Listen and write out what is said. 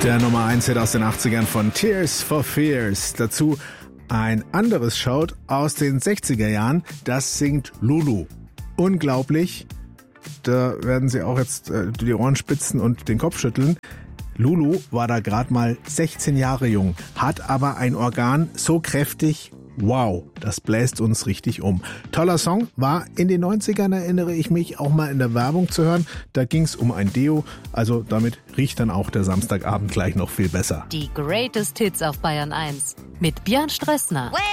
Der Nummer 1 Hit aus den 80ern von Tears for Fears. Dazu ein anderes Shout aus den 60er Jahren. Das singt Lulu. Unglaublich. Da werden Sie auch jetzt die Ohren spitzen und den Kopf schütteln. Lulu war da gerade mal 16 Jahre jung, hat aber ein Organ so kräftig, wow, das bläst uns richtig um. Toller Song, war in den 90ern, erinnere ich mich, auch mal in der Werbung zu hören. Da ging's um ein Deo, also damit riecht dann auch der Samstagabend gleich noch viel besser. Die Greatest Hits auf Bayern 1 mit Björn Strössner.